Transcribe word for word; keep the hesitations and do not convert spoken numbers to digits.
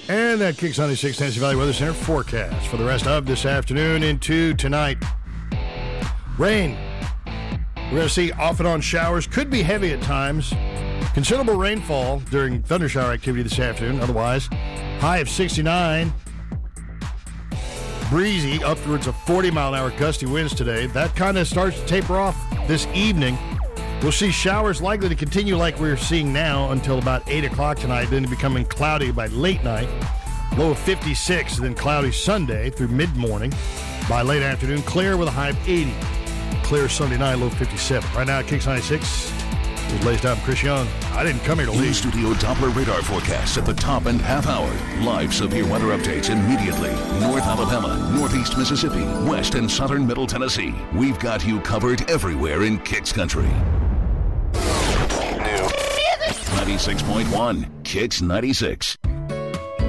And that Kicks ninety-six Tennessee Valley Weather Center forecast for the rest of this afternoon into tonight. Rain. We're going to see off and on showers. Could be heavy at times. Considerable rainfall during thundershower activity this afternoon. Otherwise, high of sixty-nine. Breezy, upwards of forty mile an hour gusty winds today. That kind of starts to taper off this evening. We'll see showers likely to continue like we're seeing now until about eight o'clock tonight, then becoming cloudy by late night. Low of fifty-six, then cloudy Sunday through mid-morning. By late afternoon, clear with a high of eighty. Clear Sunday night, low fifty-seven. Right now, Kicks ninety-six is Lays Down Chris Young. I didn't come here to leave. In-studio Doppler radar forecast at the top and half hour. Live severe weather updates immediately. North Alabama, Northeast Mississippi, West and Southern Middle Tennessee. We've got you covered everywhere in Kicks Country. ninety-six point one, Kicks ninety-six.